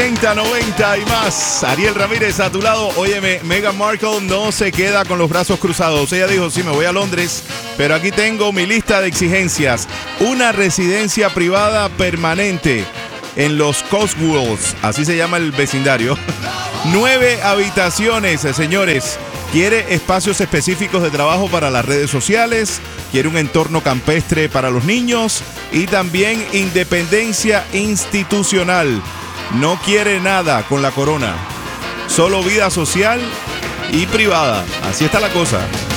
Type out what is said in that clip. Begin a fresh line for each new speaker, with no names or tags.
80, 90 y más. Ariel Ramírez a tu lado. Óyeme, Meghan Markle no se queda con los brazos cruzados. Ella dijo, sí, me voy a Londres, pero aquí tengo mi lista de exigencias. Una residencia privada permanente en los Cotswolds, así se llama el vecindario. 9 habitaciones, señores. Quiere espacios específicos de trabajo para las redes sociales, quiere un entorno campestre para los niños y también independencia institucional. No quiere nada con la corona, solo vida social y privada. Así está la cosa.